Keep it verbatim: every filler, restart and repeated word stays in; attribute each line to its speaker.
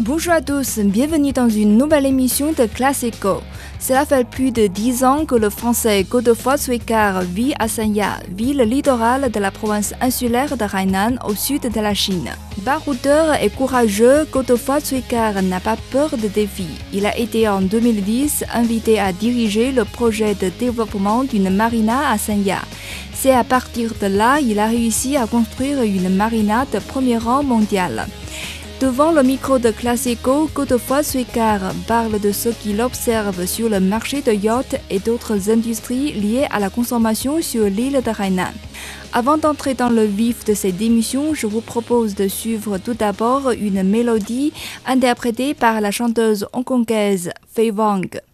Speaker 1: Bonjour à tous, bienvenue dans une nouvelle émission de Classico. Cela fait plus de dix ans que le Français Godefroy Cwécart vit à Sanya, ville littorale de la province insulaire de Hainan au sud de la Chine. Baroudeur et courageux, Godefroy Cwécart n'a pas peur de défis. Il a été en deux mille dix invité à diriger le projet de développement d'une marina à Sanya. C'est à partir de là qu'il a réussi à construire une marina de premier rang mondial. Devant le micro de Classico, Godefroy Cwécart parle de ce qu'il observe sur le marché de yachts et d'autres industries liées à la consommation sur l'île de Hainan. Avant d'entrer dans le vif de cette émission, je vous propose de suivre tout d'abord une mélodie interprétée par la chanteuse hongkongaise Fei Wang.